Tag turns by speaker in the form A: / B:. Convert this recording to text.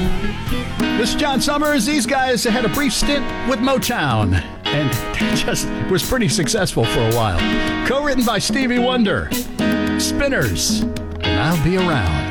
A: This is John Summers. These guys had a brief stint with Motown and just was pretty successful for a while. Co-written by Stevie Wonder. Spinners, and I'll be around.